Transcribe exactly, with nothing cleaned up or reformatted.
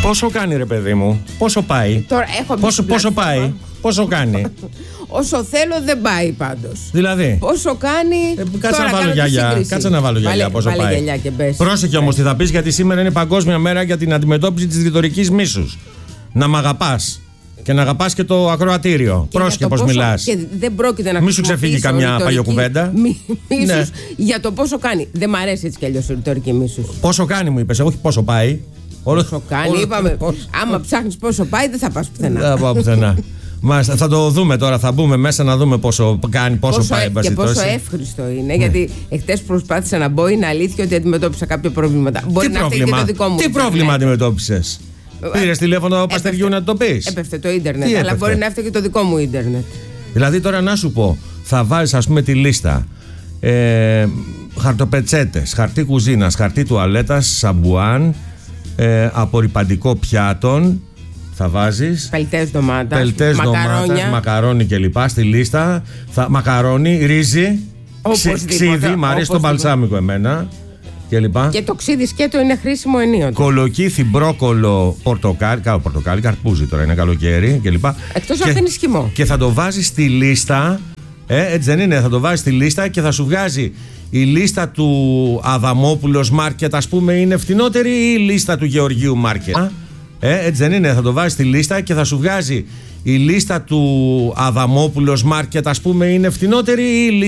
Πόσο κάνει, ρε παιδί μου, πόσο πάει. Τώρα έχω πόσο, πόσο πάει, πόσο κάνει. Όσο θέλω δεν πάει πάντως. Δηλαδή. Πόσο κάνει. Ε, κάτσε, να βάλω γυαλιά, κάτσε να βάλω γυαλιά. Πόσο βάλε πάει. Γυαλιά και μπες. Πρόσεχε όμως τι θα πεις, γιατί σήμερα είναι Παγκόσμια Μέρα για την αντιμετώπιση της ρητορικής μίσους. Να μ' αγαπάς. Και να αγαπάς και το ακροατήριο. Πρόσεχε πώς μιλάς. Και δεν πρόκειται να μη σου ξεφύγει καμιά παλιοκουβέντα. Μίσους ναι. Για το πόσο κάνει. Δεν μ' αρέσει έτσι κι αλλιώς η ρητορική μίσους. Πόσο κάνει, μου είπες, όχι πόσο πάει. Πόσο κάνει, όλο, είπαμε. Πόσο... Άμα ψάχνεις πόσο πάει, δεν θα πας πουθενά. Δεν θα πάω πουθενά. Μάλιστα, θα το δούμε τώρα. Θα μπούμε μέσα να δούμε πόσο κάνει, πόσο, πόσο πάει. Και πόσο εύχριστο είναι. Ναι. Γιατί εχθές προσπάθησα να μπω, είναι αλήθεια ότι αντιμετώπισα κάποια προβλήματα. Μπορεί να φταίει και το δικό μου. Τι πρόβλημα αντιμετώπισες? Πήρες τηλέφωνο Παστεριού να το πεις? Έπεφτε το ίντερνετ, αλλά μπορεί να έφταιγε και το δικό μου ίντερνετ. Δηλαδή τώρα να σου πω, θα βάλεις ας πούμε τη λίστα ε, χαρτοπετσέτες, χαρτί κουζίνας, χαρτί τουαλέτας, σαμπουάν, ε, απορρυπαντικό πιάτων. Θα βάζεις πελτές ντομάτας, πελτές ντομάτας, μακαρόνι κλπ. Στη λίστα. Θα, μακαρόνι, ρύζι, ξύ, ξύδι, μ' αρέσει το μπαλσάμικο εμένα. Και, και το ξύδι σκέτο είναι χρήσιμο ενίοτε. Κολοκύθι, μπρόκολο, πορτοκάλι, καλό πορτοκάλι, καρπούζι τώρα είναι καλοκαίρι κλπ. Εκτός αν είναι σχημό. Και θα το βάζεις στη λίστα, ε, έτσι δεν είναι, θα το βάζεις στη λίστα και θα σου βγάζει η λίστα του Αδαμόπουλος Μάρκετ, ας πούμε, είναι φτηνότερη ή η λίστα του Γεωργίου Μάρκετ. Ε, έτσι δεν είναι, θα το βάζεις στη λίστα και θα σου βγάζει η λίστα του Αδαμόπουλος Μάρκετ, ας πούμε, είναι φτηνότερη ή η λίστα